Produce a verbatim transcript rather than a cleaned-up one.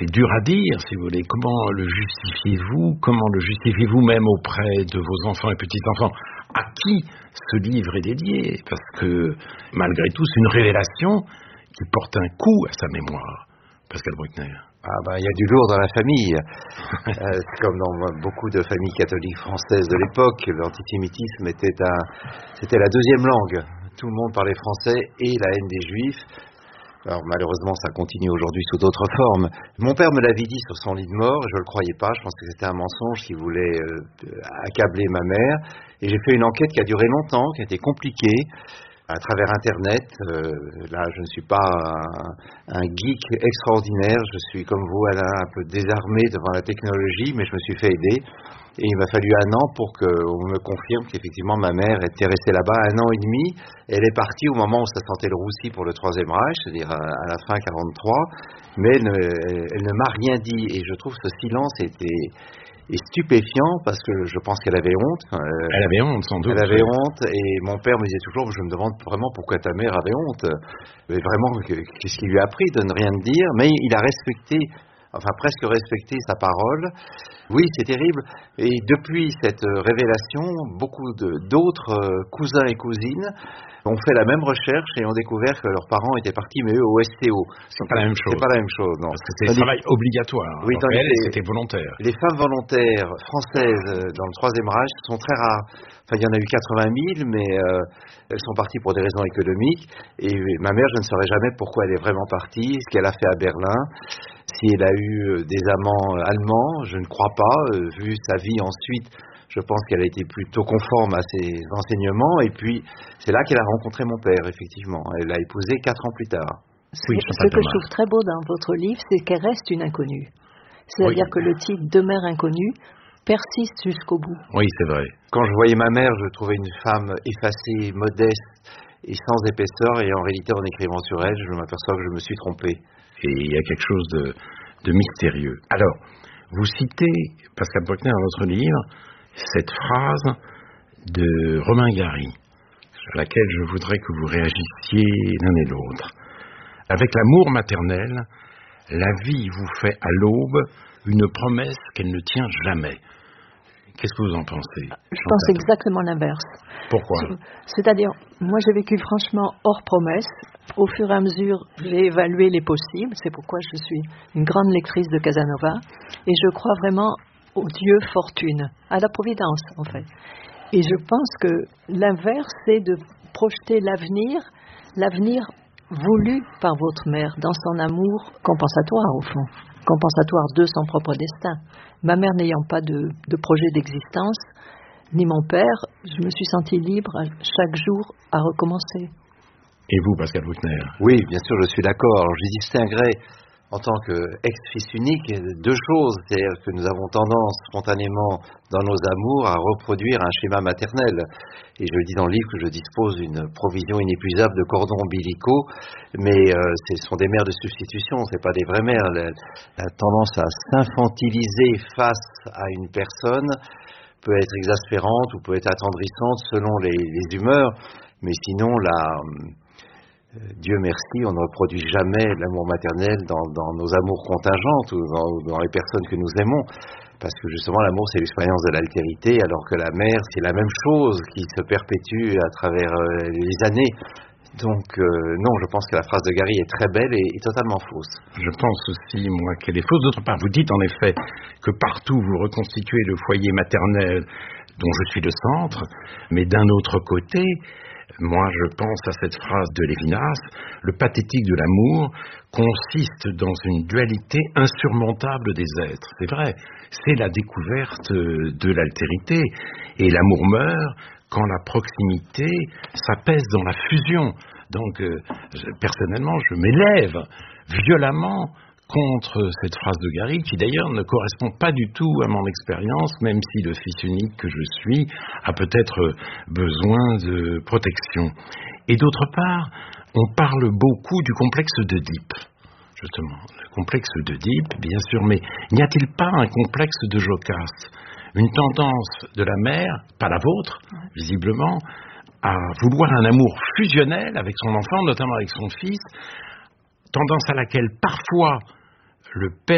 c'est dur à dire, si vous voulez. Comment le justifiez-vous? Comment le justifiez-vous même auprès de vos enfants et petits-enfants? À qui ce livre est dédié? Parce que, malgré tout, c'est une révélation qui porte un coup à sa mémoire. Pascal Bruckner. Ah ben, il y a du lourd dans la famille. euh, c'est comme dans beaucoup de familles catholiques françaises de l'époque, l'antisémitisme était, un, c'était la deuxième langue. Tout le monde parlait français et la haine des Juifs. Alors malheureusement, ça continue aujourd'hui sous d'autres formes. Mon père me l'avait dit sur son lit de mort, je ne le croyais pas, je pense que c'était un mensonge qui voulait euh, accabler ma mère. Et j'ai fait une enquête qui a duré longtemps, qui a été compliquée, à travers Internet. Euh, là, je ne suis pas un, un geek extraordinaire, je suis comme vous, Alain, un peu désarmé devant la technologie, mais je me suis fait aider. Et il m'a fallu un an pour qu'on me confirme qu'effectivement ma mère était restée là-bas un an et demi. Elle est partie au moment où ça sentait le roussi pour le Troisième Reich, c'est-à-dire à, à la fin quarante-trois, mais elle ne, elle ne m'a rien dit. Et je trouve ce silence était, est stupéfiant parce que je pense qu'elle avait honte. Euh, elle avait honte, sans doute. Elle avait honte et mon père me disait toujours, je me demande vraiment pourquoi ta mère avait honte. Mais vraiment, qu'est-ce qui lui a appris de ne rien dire? Mais il a respecté, enfin presque respecté sa parole. Oui, c'est terrible. Et depuis cette révélation, beaucoup de, d'autres cousins et cousines ont fait la même recherche et ont découvert que leurs parents étaient partis, mais eux, au S T O. C'est pas la même chose. C'est pas la même chose, non. Parce que c'était un travail obligatoire. Oui, alors elle, les, c'était volontaire. Les femmes volontaires françaises dans le Troisième Reich sont très rares. Enfin, il y en a eu quatre-vingt mille, mais euh, elles sont parties pour des raisons économiques. Et ma mère, je ne saurais jamais pourquoi elle est vraiment partie, ce qu'elle a fait à Berlin. Si elle a eu des amants allemands, je ne crois pas. Euh, vu sa vie ensuite, je pense qu'elle a été plutôt conforme à ses enseignements. Et puis, c'est là qu'elle a rencontré mon père, effectivement. Elle l'a épousé quatre ans plus tard. Oui, ce que je trouve très beau dans votre livre, c'est qu'elle reste une inconnue. C'est-à-dire oui. que le titre « Demeure inconnue » persiste jusqu'au bout. Oui, c'est vrai. Quand je voyais ma mère, je trouvais une femme effacée, modeste et sans épaisseur. Et en réalité, en écrivant sur elle, je m'aperçois que je me suis trompé. Et il y a quelque chose de, de mystérieux. Alors, vous citez, Pascal Bruckner, dans votre livre, cette phrase de Romain Gary, sur laquelle je voudrais que vous réagissiez l'un et l'autre. Avec l'amour maternel, la vie vous fait à l'aube une promesse qu'elle ne tient jamais. Qu'est-ce que vous en pensez? Je pense exactement l'inverse. Pourquoi? C'est-à-dire, moi j'ai vécu franchement hors promesse. Au fur et à mesure, j'ai évalué les possibles. C'est pourquoi je suis une grande lectrice de Casanova. Et je crois vraiment au Dieu fortune, à la providence en fait. Et je pense que l'inverse, c'est de projeter l'avenir, l'avenir voulu par votre mère, dans son amour compensatoire au fond, compensatoire de son propre destin. Ma mère n'ayant pas de, de projet d'existence, ni mon père, je me suis sentie libre chaque jour à recommencer. Et vous, Pascal Bruckner? Oui, bien sûr, je suis d'accord. Alors, je distinguerai en tant qu'ex-fils unique deux choses. C'est-à-dire que nous avons tendance spontanément dans nos amours à reproduire un schéma maternel. Et je le dis dans le livre que je dispose d'une provision inépuisable de cordons ombilicaux, mais euh, ce sont des mères de substitution, ce n'est pas des vraies mères. La, la tendance à s'infantiliser face à une personne peut être exaspérante ou peut être attendrissante selon les, les humeurs, mais sinon la... Dieu merci, on ne reproduit jamais l'amour maternel dans, dans nos amours contingentes ou dans, dans les personnes que nous aimons, parce que justement l'amour c'est l'expérience de l'altérité, alors que la mère c'est la même chose qui se perpétue à travers euh, les années. Donc euh, non, je pense que la phrase de Gary est très belle et, et totalement fausse. Je pense aussi, moi, qu'elle est fausse. D'autre part, vous dites en effet que partout vous reconstituez le foyer maternel dont je suis le centre, mais d'un autre côté, moi, je pense à cette phrase de Lévinas, le pathétique de l'amour consiste dans une dualité insurmontable des êtres. C'est vrai, c'est la découverte de l'altérité. Et l'amour meurt quand la proximité s'apaise dans la fusion. Donc, euh, personnellement, je m'élève violemment contre cette phrase de Gary, qui d'ailleurs ne correspond pas du tout à mon expérience, même si le fils unique que je suis a peut-être besoin de protection. Et d'autre part, on parle beaucoup du complexe d'Œdipe, justement. Le complexe d'Œdipe, bien sûr, mais n'y a-t-il pas un complexe de Jocaste? Une tendance de la mère, pas la vôtre, visiblement, à vouloir un amour fusionnel avec son enfant, notamment avec son fils, tendance à laquelle parfois le père